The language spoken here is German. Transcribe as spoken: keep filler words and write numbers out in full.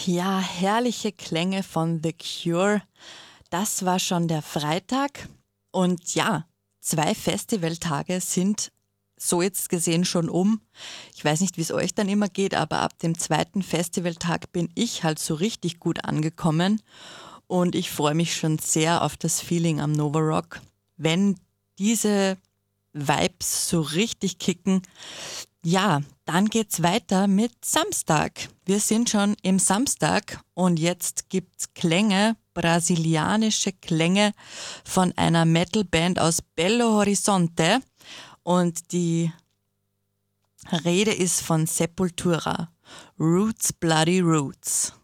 Ja, herrliche Klänge von The Cure. Das war schon der Freitag. Und ja, zwei Festivaltage sind so jetzt gesehen schon um. Ich weiß nicht, wie es euch dann immer geht, aber ab dem zweiten Festivaltag bin ich halt so richtig gut angekommen. Und ich freue mich schon sehr auf das Feeling am Nova Rock. Wenn diese Vibes so richtig kicken, ja, dann geht's weiter mit Samstag. Wir sind schon im Samstag und jetzt gibt's Klänge, brasilianische Klänge von einer Metalband aus Belo Horizonte und die Rede ist von Sepultura. Roots, Bloody Roots.